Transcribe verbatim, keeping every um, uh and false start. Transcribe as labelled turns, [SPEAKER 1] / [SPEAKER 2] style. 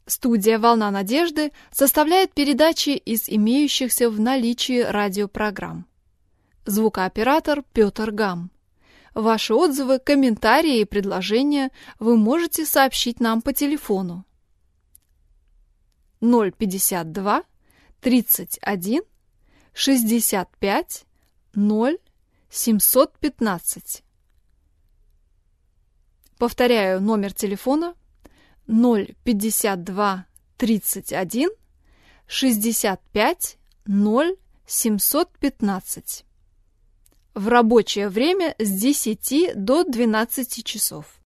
[SPEAKER 1] Студия «Волна надежды» составляет передачи из имеющихся в наличии радиопрограмм. Звукооператор Петр Гам. Ваши отзывы, комментарии и предложения вы можете сообщить нам по телефону ноль пятьдесят два тридцать один шестьдесят пять ноль семьсот пятнадцать. Повторяю номер телефона ноль пятьдесят два тридцать один шестьдесят пять ноль семьсот пятнадцать. В рабочее время с десяти до двенадцати часов.